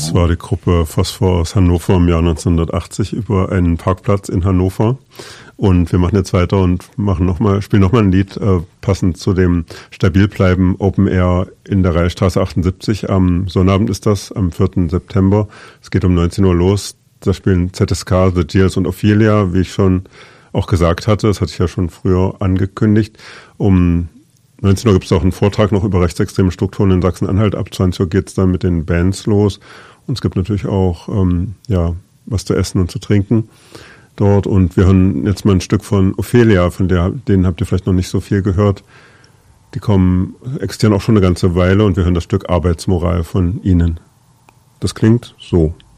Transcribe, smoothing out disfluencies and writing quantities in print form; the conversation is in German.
Das war die Gruppe Phosphor aus Hannover im Jahr 1980 über einen Parkplatz in Hannover. Und wir machen jetzt weiter und spielen nochmal ein Lied, passend zu dem Stabilbleiben Open Air in der Reichstraße 78. Am Sonnabend ist das, am 4. September. Es geht um 19 Uhr los. Da spielen ZSK, The Gears und Ophelia, wie ich schon auch gesagt hatte. Das hatte ich ja schon früher angekündigt. Um 19 Uhr gibt es auch einen Vortrag noch über rechtsextreme Strukturen in Sachsen-Anhalt. Ab 20 Uhr geht es dann mit den Bands los. Und es gibt natürlich auch was zu essen und zu trinken dort. Und wir hören jetzt mal ein Stück von Ophelia, denen habt ihr vielleicht noch nicht so viel gehört. Die existieren auch schon eine ganze Weile und wir hören das Stück Arbeitsmoral von ihnen. Das klingt so.